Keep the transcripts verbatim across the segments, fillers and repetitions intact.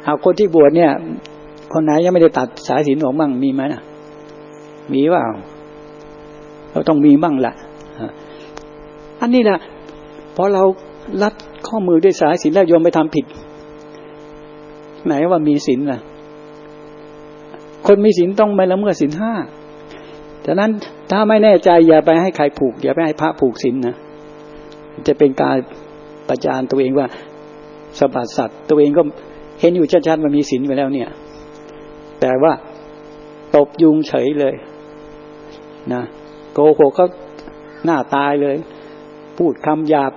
เอาคนที่บวชเนี่ยคนไหนยังไม่ได้ตัดสายศีลออกบ้างมีไหมนะมีเปล่าเราต้องมีบ้างละอันนี้นะพอเรารัดข้อมือด้วยสายศีลแล้วโยมไปทำผิดไหนว่ามีศีลล่ะคนมีศีลต้องไม่ละเมิดศีลห้าฉะนั้นถ้าไม่แน่ใจอย่าไปให้ใครผูกอย่าไปให้พระผูกศีลนะจะเป็นการประจานตัวเองว่าสบัดสัตว์ตัวเองก็เห็นอยู่ชัดๆมันมีศีลไปแล้วเนี่ยแต่ว่าตบยุงเฉยเลยนะโกหกเขาหน้าตายเลยพูดคำหยาบ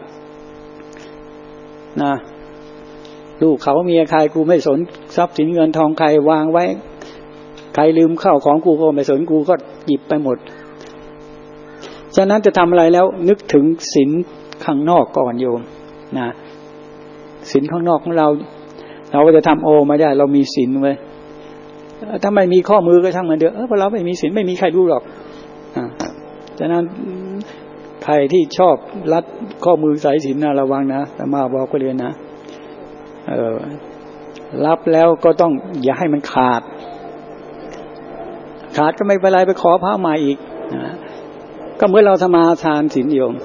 นะลูกเขาเมียใครกูไม่สนทรัพย์สินเงินทองใครวางไว้ใครลืมเข้าของกูก็ไม่สนกูก็หยิบไปหมดฉะนั้นจะทำอะไรแล้วนึกถึงศีลข้างนอกก่อนโยมนะศีลข้างนอกของเราเราก็จะทำโอไม่ได้เรามีศีลไว้ถ้าไม่มีข้อมือก็ช่างมันเถอะเออเพราะเราไม่มีศีลไม่มีใครรู้หรอกอ่าฉะนั้นใครที่ชอบรัดข้อมือสายศีลนะระวังนะแต่มาบอกก็เลยนะเออรับแล้วก็ต้องอย่าให้มันขาดขาดก็ไม่เป็นไรไปขอพระใหม่อีกนะก็เมื่อเราสมาทานศีลโยม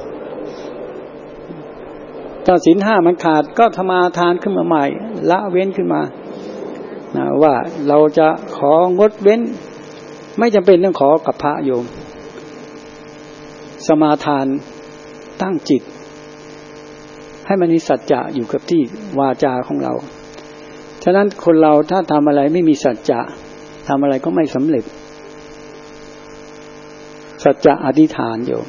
ถ้าศีลห้ามันขาดก็สมาทานขึ้นมาใหม่ละเว้นขึ้นมานะว่าเราจะของดเว้นไม่จำเป็นต้องขอกับพระโยมสมาทานตั้งจิตให้มันมีสัจจะอยู่กับที่วาจาของเราฉะนั้นคนเราถ้าทำอะไรไม่มีสัจจะทำอะไรก็ไม่สำเร็จสัจจะอธิษฐานโยม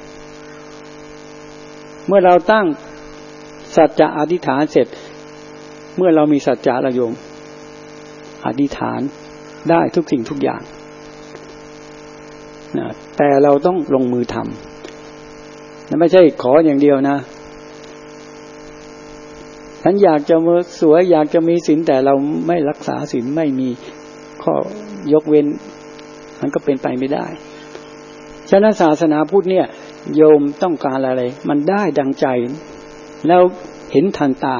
เมื่อเราตั้งสัจจะอธิษฐานเสร็จเมื่อเรามีสัจจะแล้วโยมอธิษฐานได้ทุกสิ่งทุกอย่างนะแต่เราต้องลงมือทำนะไม่ใช่ขออย่างเดียวนะฉันอยากจะมาสวยอยากจะมีศีลแต่เราไม่รักษาศีลไม่มีข้อยกเว้นมันก็เป็นไปไม่ได้ฉะนั้นศาสนาพุทธเนี่ยโยมต้องการอะไรมันได้ดังใจแล้วเห็นทันตา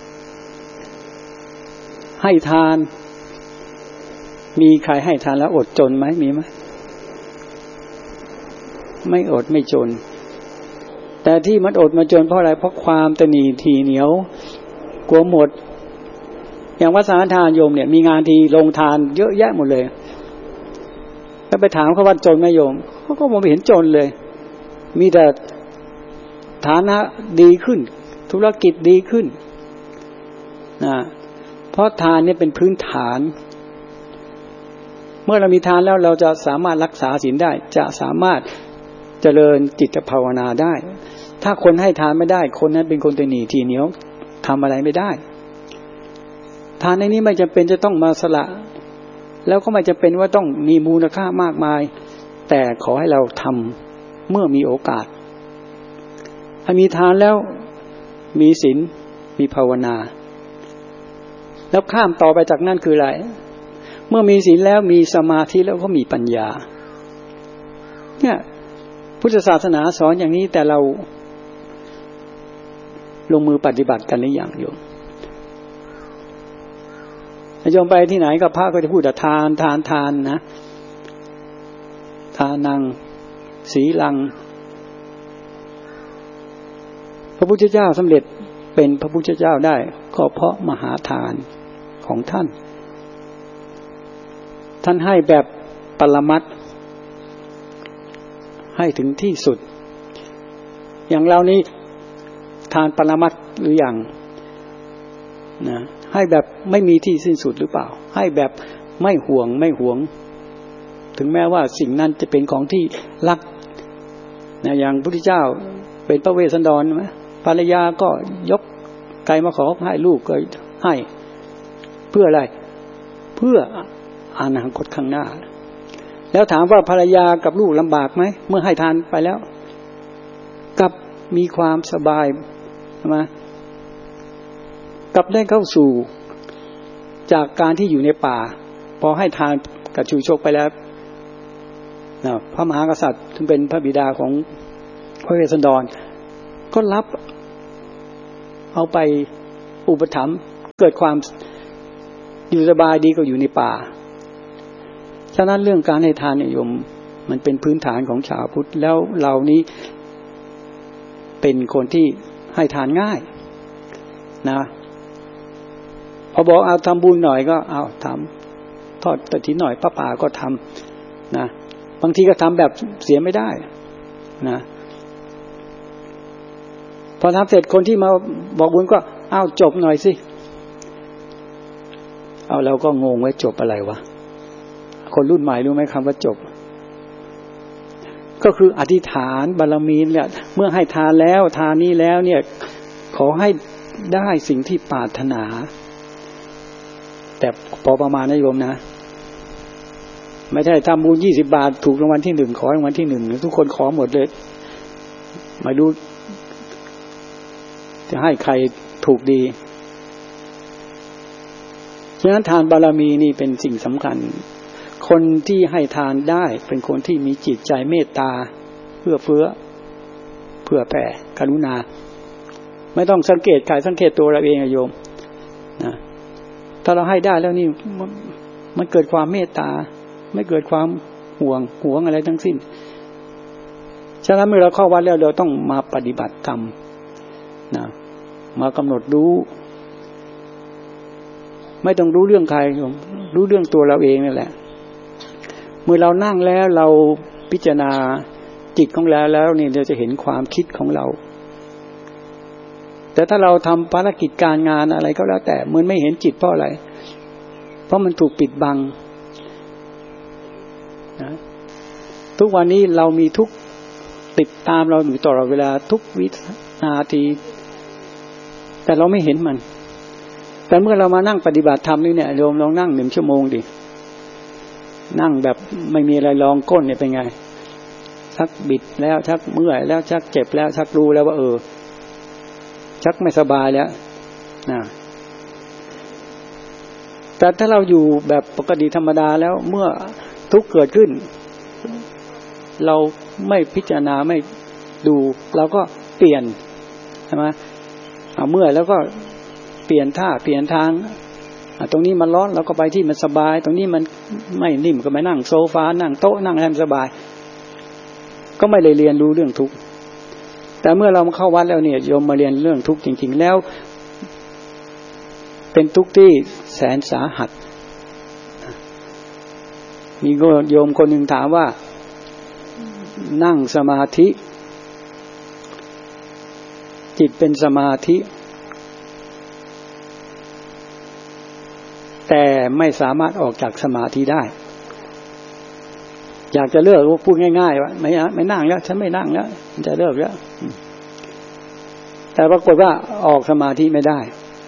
ให้ทานมีใครให้ทานแล้วอดจนไหมมีไหมไม่อดไม่จนแต่ที่มันอดมาจนเพราะอะไรเพราะความตนีทีเหนียวกลัวหมดอย่างวัดสังฆทานโยมเนี่ยมีงานทีลงทานเยอะแยะหมดเลยถ้าไปถามเขาว่าจนไหมโยมเขาก็มองไม่เห็นจนเลยมีแต่ฐานะดีขึ้นธุรกิจดีขึ้นนะเพราะทานเนี่ยเป็นพื้นฐานเมื่อเรามีทานแล้วเราจะสามารถรักษาศีลได้จะสามารถเจริญจิตภาวนาได้ถ้าคนให้ทานไม่ได้คนนั้นเป็นคนตนีทีเหนียวทำอะไรไม่ได้ทานในนี้ไม่จำเป็นจะต้องมาสละแล้วก็ไม่จำเป็นว่าต้องมีมูลค่ามากมายแต่ขอให้เราทำเมื่อมีโอกาสถ้ามีทานแล้วมีศีลมีภาวนาแล้วข้ามต่อไปจากนั้นคืออะไรเมื่อมีศีลแล้วมีสมาธิแล้วก็มีปัญญาเนี่ยพุทธศาสนาสอนอย่างนี้แต่เราลงมือปฏิบัติกันหรือยังโยมโยมไปที่ไหนกับพระก็จะพูดแต่ทานทานทานนะทานังสีลังพระพุทธเจ้าสำเร็จเป็นพระพุทธเจ้าได้ก็เพราะมหาทานของท่านท่านให้แบบปรมัตถ์ให้ถึงที่สุดอย่างเรานี้ทานปรมัตถ์หรือยังนะให้แบบไม่มีที่สิ้นสุดหรือเปล่าให้แบบไม่ห่วงไม่หวงถึงแม้ว่าสิ่งนั้นจะเป็นของที่รักนะอย่างพระพุทธเจ้าเป็นพระเวสสันดรใช่ไหมภรรยาก็ยกไก่มาขอให้ลูกก็ให้เพื่ออะไรเพื่ออนาคตข้างหน้าแล้วถามว่าภรรยากับลูกลำบากไหมเมื่อให้ทานไปแล้วกับมีความสบายใช่ไหมกับได้เข้าสู่จากการที่อยู่ในป่าพอให้ทานกับชูชกไปแล้วนะพระมหากษัตริย์ซึ่งเป็นพระบิดาของพระเวสสันดรก็รับเอาไปอุปถัมภ์เกิดความอยู่สบายดีก็อยู่ในป่าฉะนั้นเรื่องการให้ทานเนี่ยโยมมันเป็นพื้นฐานของชาวพุทธแล้วเรานี้เป็นคนที่ให้ทานง่ายนะพอบอกเอาทำบุญหน่อยก็เอาทำทอดกฐินหน่อยป้าป่าก็ทำนะบางทีก็ทำแบบเสียไม่ได้นะพอทำเสร็จคนที่มาบอกบุญก็เอาจบหน่อยสิเอาเราก็งงไว้จบอะไรวะคนรุ่นใหม่รู้ไหมคำว่าจบก็คืออธิษฐานบารมีเนี่ยเมื่อให้ทานแล้วทานนี้แล้วเนี่ยขอให้ได้สิ่งที่ปรารถนาแต่พอประมาณนะโยมนะไม่ใช่ทำบุญยี่สิบบาทถูกรางวัลที่หนึ่งขอรางวัลที่หนึ่งทุกคนขอหมดเลยไม่รู้จะให้ใครถูกดีฉะนั้นทานบารมีนี่เป็นสิ่งสำคัญคนที่ให้ทานได้เป็นคนที่มีจิตใจเมตตาเอื้อเฟื้อเผื่อแผ่กรุณาไม่ต้องสังเกตใครสังเกตตัวเราเองโยมนะถ้าเราให้ได้แล้วนี่มันเกิดความเมตตาไม่เกิดความห่วงหวงอะไรทั้งสิ้นฉะนั้นเมื่อเราเข้าวัดแล้วเราต้องมาปฏิบัติธรรมนะมากำหนดรู้ไม่ต้องรู้เรื่องใครรู้เรื่องตัวเราเองนั่นแหละเมื่อเรานั่งแล้วเราพิจารณาจิตของเราแล้วนี่เราจะเห็นความคิดของเราแต่ถ้าเราทำภารกิจการงานอะไรก็แล้วแต่มันไม่เห็นจิตเพราะอะไรเพราะมันถูกปิดบังนะทุกวันนี้เรามีทุกติดตามเราอยู่ตลอดเวลาทุกวินาทีแต่เราไม่เห็นมันแต่เมื่อเรามานั่งปฏิบัติธรรมนี่เนี่ยโยมลองนั่งหนึ่งชั่วโมงดินั่งแบบไม่มีอะไรรองก้นเนี่ยเป็นไงชักบิดแล้วชักเมื่อยแล้วชักเจ็บแล้วชักรู้แล้วว่าเออชักไม่สบายแล้วนะแต่ถ้าเราอยู่แบบปกติธรรมดาแล้วเมื่อทุกข์เกิดขึ้นเราไม่พิจารณาไม่ดูเราก็เปลี่ยนใช่ไหมเอาเมื่อยแล้วก็เปลี่ยนท่าเปลี่ยนทางตรงนี้มันร้อนเราก็ไปที่มันสบายตรงนี้มันไม่นิ่มก็ไปนั่งโซฟานั่งโต๊ะนั่งให้มันสบายก็ไม่เลยเรียนรู้เรื่องทุกข์แต่เมื่อเราเข้าวัดแล้วเนี่ยโยมมาเรียนเรื่องทุกข์จริงๆแล้วเป็นทุกข์ที่แสนสาหัสมีโยมคนหนึ่งถามว่านั่งสมาธิจิตเป็นสมาธิแต่ไม่สามารถออกจากสมาธิได้อยากจะเลิกพูดง่ายๆว่าไม่ไม่นั่งแล้วฉันไม่นั่งแล้วจะเลิกแล้วแต่ปรากฏว่าออกสมาธิไม่ได้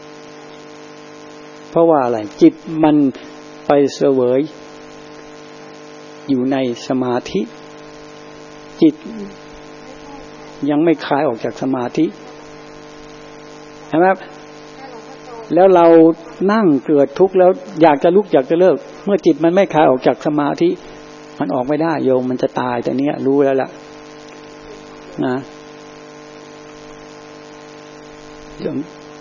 เพราะว่าอะไรจิตมันไปเสวยอยู่ในสมาธิจิตยังไม่คลายออกจากสมาธิใช่ไหมแล้วเรานั่งเกิดทุกข์แล้วอยากจะลุกอยากจะเลิกเมื่อจิตมันไม่คลายออกจากสมาธิมันออกไม่ได้โยมมันจะตายแต่เนี้ยรู้แล้วล่ะนะโยม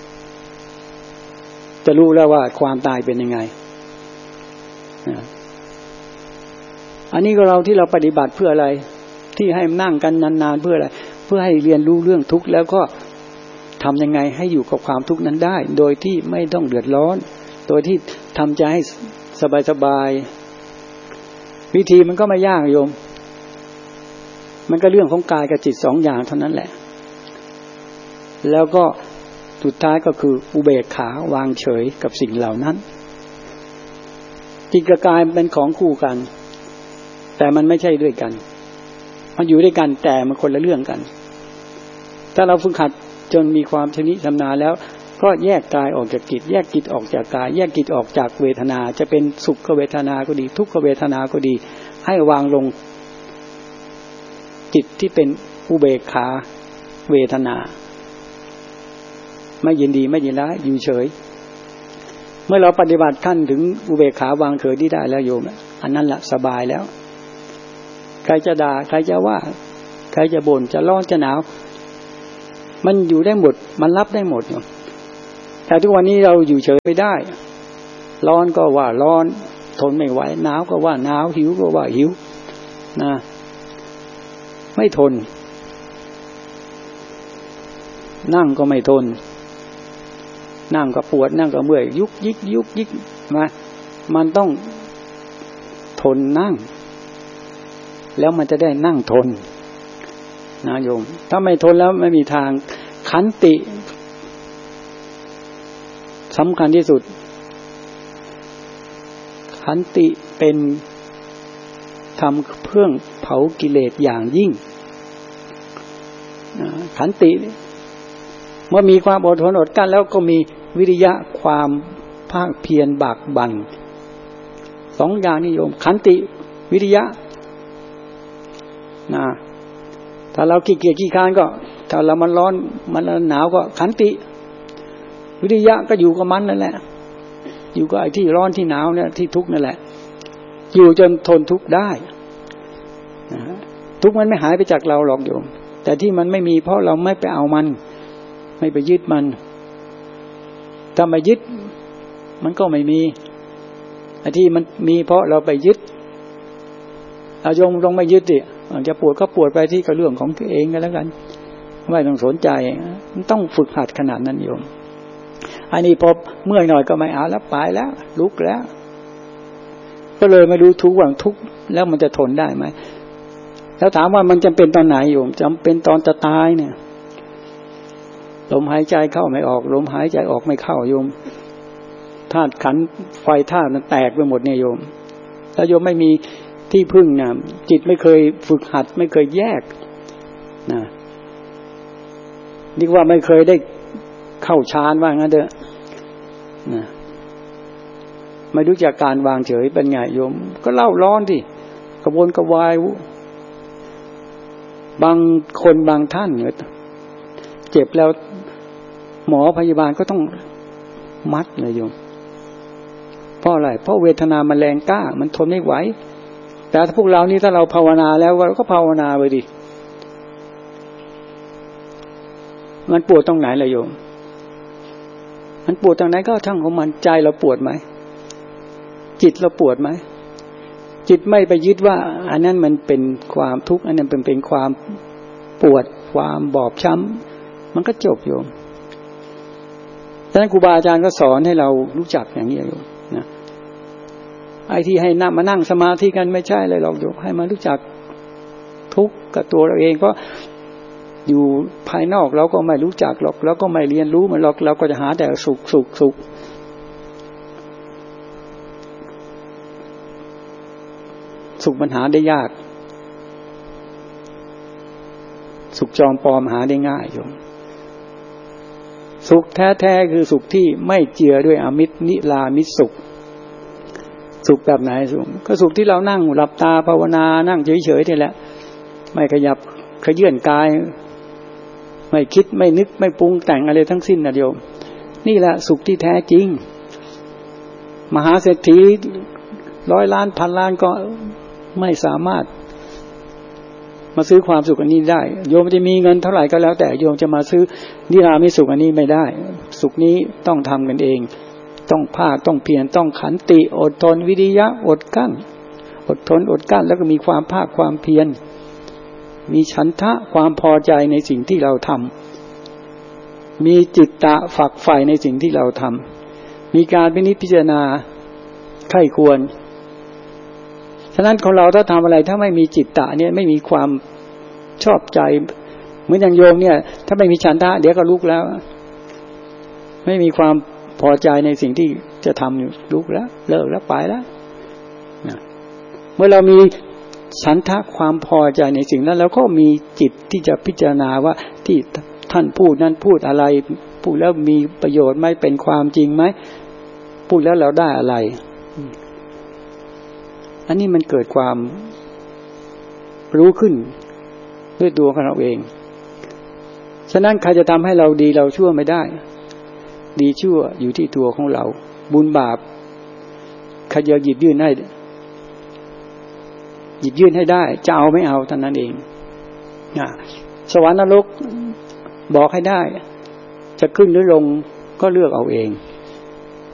จะรู้แล้วว่าความตายเป็นยังไงนะอันนี้ก็เราที่เราปฏิบัติเพื่ออะไรที่ให้นั่งกันนานๆเพื่ออะไรเพื่อให้เรียนรู้เรื่องทุกข์แล้วก็ทำยังไงให้อยู่กับความทุกข์นั้นได้โดยที่ไม่ต้องเดือดร้อนโดยที่ทำใจให้สบายๆวิธีมันก็ไม่ยากโยมมันก็เรื่องของกายกับจิตสองอย่างเท่านั้นแหละแล้วก็สุดท้ายก็คืออุเบกขาวางเฉยกับสิ่งเหล่านั้นจิตกับกายเป็นของคู่กันแต่มันไม่ใช่ด้วยกันมันอยู่ด้วยกันแต่มันคนละเรื่องกันถ้าเราฝึกหัดจนมีความชำนิชำนาญแล้วก็แยกกายออกจากจิตแยกจิตออกจากกายแยกจิตออกจากเวทนาจะเป็นสุขเวทนาก็ดีทุกขเวทนาก็ดีให้วางลงจิตที่เป็นอุเบกขาเวทนาไม่ยินดีไม่ยินร้ายอยู่เฉยเมื่อเราปฏิบัติขั้นถึงอุเบกขาวางเฉยที่ได้แล้วโยมอันนั้นละสบายแล้วใครจะด่าใครจะว่าใครจะบ่นจะร้อนจะหนาวมันอยู่ได้หมดมันรับได้หมดแต่ทุกวันนี้เราอยู่เฉยไม่ได้ร้อนก็ว่าร้อนทนไม่ไหวหนาวก็ว่าหนาวหิวก็ว่าหิวนะไม่ทนนั่งก็ไม่ทนนั่งก็ปวดนั่งก็เมื่อยยุกยิกยุกยิกมามันต้องทนนั่งแล้วมันจะได้นั่งทนนะโยมถ้าไม่ทนแล้วไม่มีทางขันติสำคัญที่สุดขันติเป็นทำเครื่องเผากิเลสอย่างยิ่งขันติเมื่อมีความอดทนอดกลั้นแล้วก็มีวิริยะความภาคเพียรบากบั่นสองอย่างนิยมขันติวิริยะนะถ้าเราขี้เกียจขี้ค้านก็ถ้าเรามันร้อนมันหนาวก็ขันติวิริยะก็อยู่กับมันนั่นแหละอยู่กับไอ้ที่ร้อนที่หนาวเนี่ยที่ทุกข์นั่นแหละอยู่จนทนทุกข์ได้ทุกข์มันไม่หายไปจากเราหรอกโยมแต่ที่มันไม่มีเพราะเราไม่ไปเอามันไม่ไปยึดมันถ้าไม่ยึดมันก็ไม่มีไอ้ที่มันมีเพราะเราไปยึดเอาโยมลงไม่ยึดดิจะปวดก็ปวดไปที่กับเรื่องของตัวเองกันแล้วกันไม่ต้องสนใจมันต้องฝึกหัดขนาดนั้นโยมอันนี้พอเมื่อยหน่อยก็ไม่เอาแล้วไปแล้วลุกแล้วก็เลยไม่รู้ทุกข์ว่าทุกข์แล้วมันจะทนได้ไหมแล้วถามว่ามันจำเป็นตอนไหนโยมจำเป็นตอนจะตายเนี่ยลมหายใจเข้าไม่ออกลมหายใจออกไม่เข้าโยมธาตุขันธ์ไฟธาตุมันแตกไปหมดเนี่ยโยมถ้าโยมไม่มีที่พึ่งนะจิตไม่เคยฝึกหัดไม่เคยแยกนะนี่ว่าไม่เคยได้เข้าฌานว่างั้นเถอะนะไม่รู้จักการวางเฉยเป็นไงโยมก็เล่าร้อนที่กระวนกระวายบางคนบางท่านเนี่ยเจ็บแล้วหมอพยาบาลก็ต้องมัดเลยโยมเพราะอะไรเพราะเวทนามันแรงกล้ามันทนไม่ไหวแต่ถ้าพวกเรานี่ถ้าเราภาวนาแล้วเราก็ภาวนาไปดิมันปวดตรงไหนล่ะโยมมันปวดตรงไหนก็ช่างของมันใจเราปวดไหมจิตเราปวดไหมจิตไม่ไปยึดว่าอันนั้นมันเป็นความทุกข์อันนั้นเป็นเป็นความปวดความบอบช้ำมันก็จบโยมฉะนั้นครูบาอาจารย์ก็สอนให้เรารู้จักอย่างนี้โยมนะไอ้ที่ให้นั่งมานั่งสมาธิกันไม่ใช่เลยหรอกโยมให้มารู้จักทุกข์กับตัวเราเองเพราะอยู่ภายนอกเราก็ไม่รู้จักหรอกแล้วก็ไม่เรียนรู้มันหรอกเราก็จะหาแต่สุขสุขสุขสุขมันหาได้ยากสุขจอมปลอมหาได้ง่ายโยมสุขแท้ๆคือสุขที่ไม่เจือด้วยอมิตรนิรามิตสุขสุขแบบไหนสุขก็สุขที่เรานั่งหลับตาภาวนานั่งเฉยๆนี่แหละไม่ขยับขยื่นกายไม่คิดไม่นึกไม่ปรุงแต่งอะไรทั้งสิ้นนะโยมนี่แหละสุขที่แท้จริงมหาเศรษฐีร้อยล้านพันล้านก็ไม่สามารถมาซื้อความสุขอันนี้ได้โยมจะมีเงินเท่าไหร่ก็แล้วแต่โยมจะมาซื้อนิรามิตสุขอันนี้ไม่ได้สุขนี้ต้องทำกันเองต้องภาคต้องเพียรต้องขันติอดทนวิริยะอดกั้นอดทนอดกั้นแล้วก็มีความภาคความเพียรมีฉันทะความพอใจในสิ่งที่เราทำมีจิตตะฝักใฝ่ในสิ่งที่เราทำมีการพินิจพิจารณาใคร่ควรฉะนั้นของเราถ้าทำอะไรถ้าไม่มีจิตตะเนี่ยไม่มีความชอบใจเหมือนอย่างโยมเนี่ยถ้าไม่มีฉันทะเดี๋ยวก็ลุกแล้วไม่มีความพอใจในสิ่งที่จะทำอยู่ลุกแล้วเลิกแล้วไปแล้วนะเมื่อเรามีฉันทะความพอใจในสิ่งนั้นแล้วก็มีจิตที่จะพิจารณาว่าที่ท่านพูดนั้นพูดอะไรพูดแล้วมีประโยชน์ไหมเป็นความจริงไหมพูดแล้วเราได้อะไรอันนี้มันเกิดความรู้ขึ้นด้วยตัวของเราเองฉะนั้นใครจะทำให้เราดีเราชั่วไม่ได้ดีชั่วอยู่ที่ตัวของเราบุญบาปใครจะหยิบยื่นให้หยิบยื่นให้ได้จะเอาไม่เอาเท่านั้นเองนะสวรรค์นรกบอกให้ได้จะขึ้นหรือลงก็เลือกเอาเอง